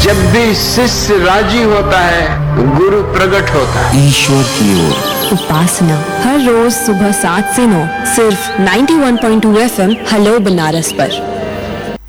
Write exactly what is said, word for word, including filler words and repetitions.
जब भी शिष्य राजी होता है, गुरु प्रकट होता है। ईश्वर की ओर उपासना हर रोज सुबह सात से नौ सिर्फ ninety one point two F M hello Banaras पर।